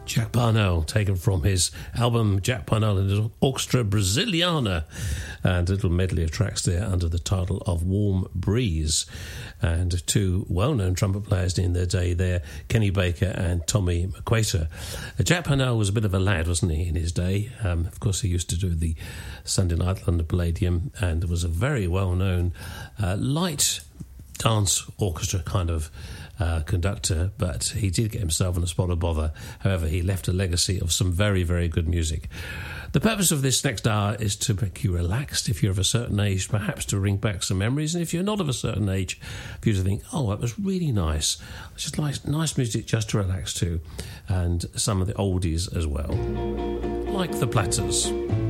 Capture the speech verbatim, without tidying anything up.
Jack Parnell, taken from his album Jack Parnell and his Orchestra Brasiliana, and a little medley of tracks there under the title of Warm Breeze. And two well-known trumpet players in their day there, Kenny Baker and Tommy McQuater. Uh, Jack Parnell was a bit of a lad, wasn't he, in his day? Um, of course, he used to do the Sunday Night London Palladium and was a very well-known uh, light dance orchestra kind of Uh, conductor, but he did get himself in a spot of bother. However, he left a legacy of some very, very good music. The purpose of this next hour is to make you relaxed if you're of a certain age, perhaps to bring back some memories, and if you're not of a certain age, for you to think, oh, that was really nice. It's just like nice music just to relax to, and some of the oldies as well, like the Platters.